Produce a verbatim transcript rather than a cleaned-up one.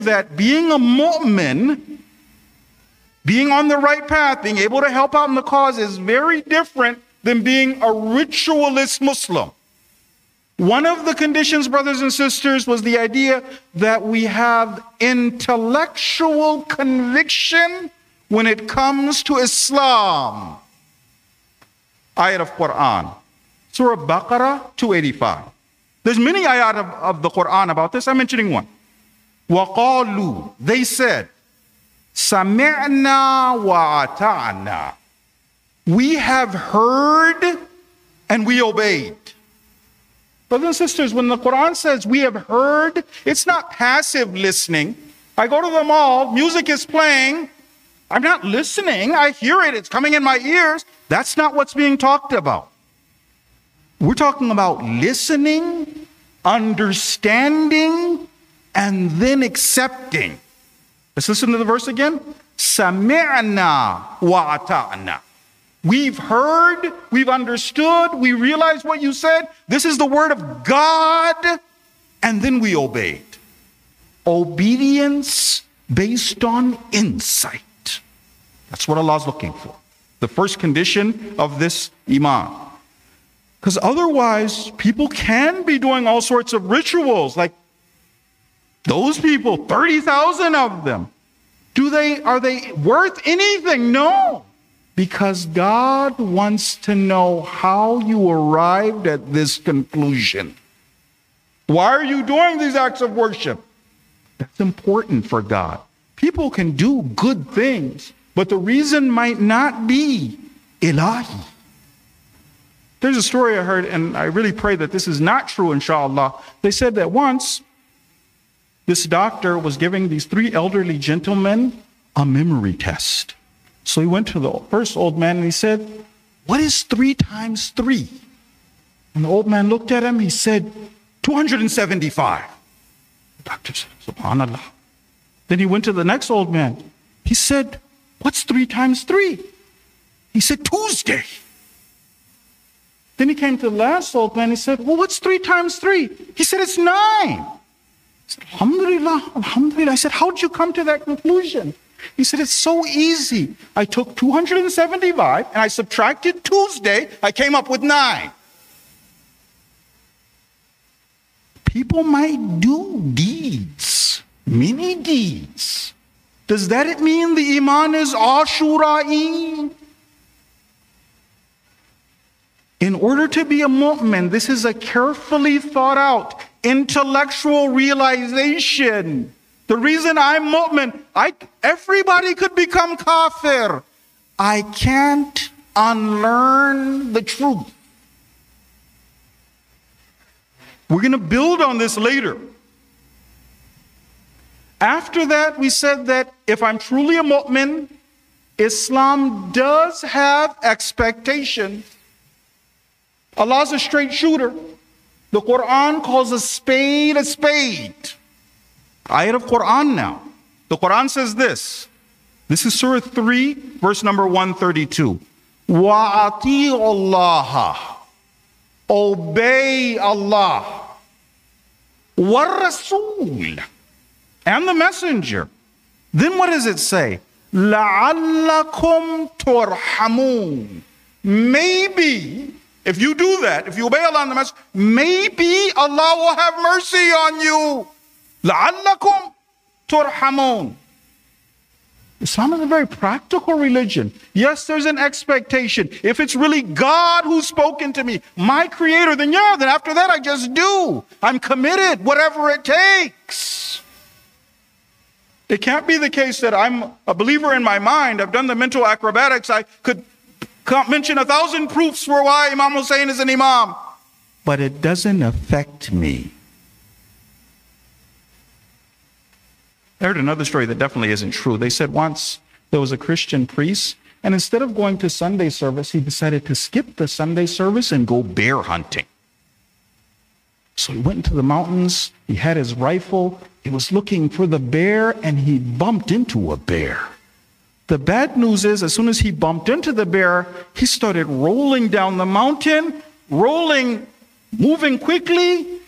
that being a mu'min, being on the right path, being able to help out in the cause is very different than being a ritualist Muslim. One of the conditions, brothers and sisters, was the idea that we have intellectual conviction when it comes to Islam. Ayat of Quran, Surah Baqarah two eighty-five. There's many ayat of, of the Quran about this. I'm mentioning one. وَقَالُوا, they said, سَمِعْنَا وَأَطَعْنَا. We have heard and we obeyed. Brothers and sisters, when the Quran says we have heard, it's not passive listening. I go to the mall, music is playing, I'm not listening, I hear it, it's coming in my ears. That's not what's being talked about. We're talking about listening, understanding, and then accepting. Let's listen to the verse again. سَمِعْنَا وَأَطَعْنَا. We've heard, we've understood, we realize what you said. This is the word of God, and then we obeyed. Obedience based on insight. That's what Allah's looking for. The first condition of this iman. Because otherwise, people can be doing all sorts of rituals, like those people, thirty thousand of them. Do they, are they worth anything? No. Because God wants to know how you arrived at this conclusion. Why are you doing these acts of worship? That's important for God. People can do good things, but the reason might not be ilahi. There's a story I heard, and I really pray that this is not true, inshallah. They said that once, this doctor was giving these three elderly gentlemen a memory test. So he went to the first old man and he said, what is three times three? And the old man looked at him, he said, two hundred seventy-five. The doctor said, subhanallah. Then he went to the next old man. He said, what's three times three? He said, Tuesday. Then he came to the last old man, he said, well, what's three times three? He said, it's nine. He said, alhamdulillah, alhamdulillah. I said, how did you come to that conclusion? He said, it's so easy. I took two hundred seventy-five and I subtracted Tuesday. I came up with nine. People might do deeds, many deeds. Does that mean the iman is ashura'i? In order to be a mu'min, this is a carefully thought out intellectual realization. The reason I'm mu'min, I, everybody could become kafir. I can't unlearn the truth. We're going to build on this later. After that, we said that if I'm truly a mu'min, Islam does have expectations. Allah's a straight shooter. The Quran calls a spade a spade. Ayat of Quran now. The Quran says this. This is Surah three, verse number one thirty-two. وَأَطِيعُوا اللَّهَ. Obey Allah. وَالرَّسُولَ. And the messenger. Then what does it say? لَعَلَّكُمْ تُرْحَمُونَ. Maybe, if you do that, if you obey Allah and the messenger, maybe Allah will have mercy on you. لَعَلَّكُمْ تُرْحَمُونَ. Islam is a very practical religion. Yes, there's an expectation. If it's really God who's spoken to me, my creator, then yeah, then after that I just do. I'm committed, whatever it takes. It can't be the case that I'm a believer in my mind. I've done the mental acrobatics. I could mention a thousand proofs for why Imam Hussein is an imam. But it doesn't affect me. I heard another story that definitely isn't true. They said once there was a Christian priest, and instead of going to Sunday service, he decided to skip the Sunday service and go bear hunting. So he went into the mountains, he had his rifle, he was looking for the bear, and he bumped into a bear. The bad news is, as soon as he bumped into the bear, he started rolling down the mountain, rolling, moving quickly,